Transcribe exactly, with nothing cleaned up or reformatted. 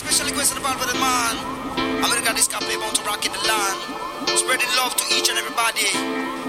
special request involved with the man. American Disco play bound to rock in the land. Spreading love to each and everybody.